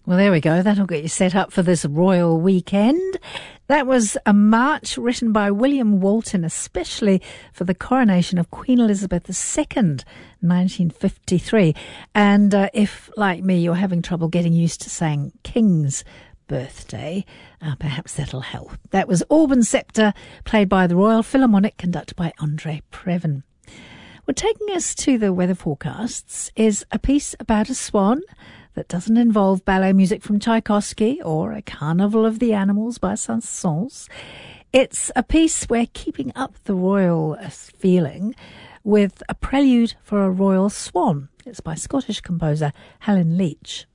Well, there we go. That'll get you set up for this royal weekend. That was a march written by William Walton, especially for the coronation of Queen Elizabeth II, 1953. And if, like me, you're having trouble getting used to saying King's birthday, perhaps that'll help. That was Auburn Scepter, played by the Royal Philharmonic, conducted by Andre Previn. Well, taking us to the weather forecasts is a piece about a swan that doesn't involve ballet music from Tchaikovsky or a Carnival of the Animals by Saint-Saëns. It's a piece where keeping up the royal feeling with a prelude for a royal swan. It's by Scottish composer Helen Leach.